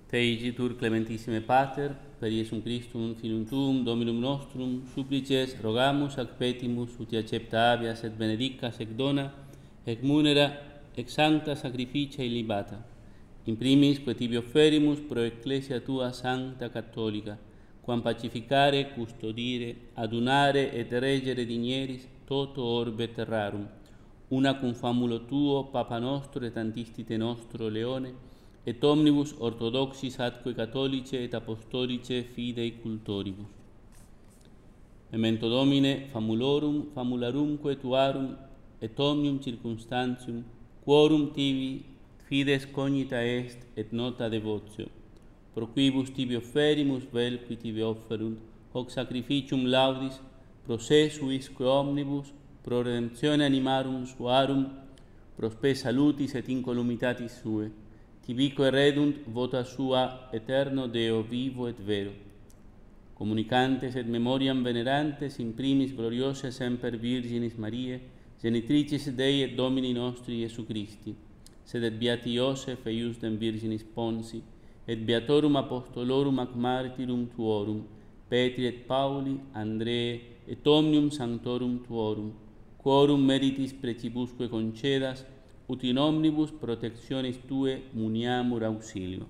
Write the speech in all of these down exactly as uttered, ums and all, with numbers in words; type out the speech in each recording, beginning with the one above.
Te igitur clementissime Pater, per Iesum Christum, Filium Tuum, Dominum nostrum, supplices, rogamus, ac petimus, ut accepta habeas et benedicas, ec dona, ec munera, ec sancta sacrificia illibata. In primis, que tibi offerimus pro Ecclesia Tua Sancta Catholica, quam pacificare, custodire, adunare et regere digneris toto orbe terrarum, una cum famulo Tuo, Papa nostro et antistite nostro Leone, et omnibus orthodoxis atque catholice et apostolice fidei cultoribus. Memento Domine famulorum, famularumque Tuarum, et omnium circumstantium, quorum tibi fides cognita est et nota devotio, pro quibus tibi offerimus vel qui tibi offerunt, hoc sacrificium laudis, pro se suisque omnibus, pro redemptione animarum suarum, pro spe salutis et incolumitatis sue, tibique redunt vota sua eterno Deo vivo et vero. Comunicantes et memoriam venerantes in primis gloriose semper Virginis Mariae, genitricis Dei et Domini nostri Iesu Christi, sed et beati Iosef et Iusdem Virginis Ponsi, et beatorum apostolorum ac martyrum Tuorum, Petri et Pauli, Andree, et omnium sanctorum Tuorum, quorum meritis precibusque concedas, ut in omnibus protectionis Tue muniamur auxilio.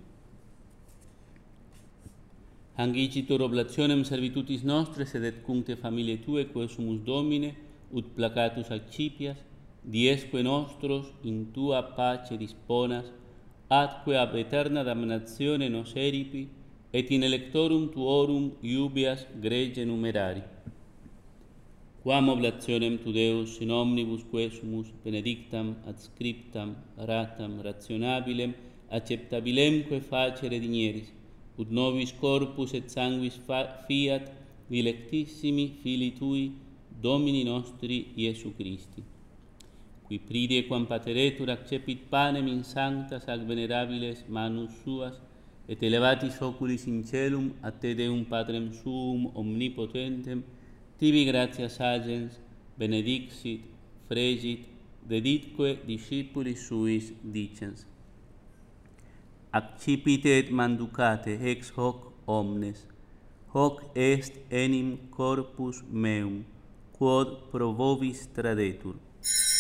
Angicitur oblationem servitutis nostres ed et cuncte familiae Tue, quae sumus Domine, ut placatus accipias, diesque nostros in Tua pace disponas, atque ab eterna damnatione nos eripi, et in electorum Tuorum iubeas grege numerari. Quam oblationem Tu Deus in omnibus quae sumus benedictam, adscriptam, ratam, rationabilem, acceptabilemque facere digneris, ut nobis corpus et sanguis fiat dilectissimi Filii Tui, Domini nostri Iesu Christi, qui pridie quam pateretur accepit panem in sanctas ac venerabiles manus suas, et elevatis oculis in celum a Te Deum Patrem Suum omnipotentem, tibi gratias agens, benedixit, fregit, deditque discipulis suis dicens. Accipite et manducate ex hoc omnes, hoc est enim corpus meum, quod pro vobis tradetur.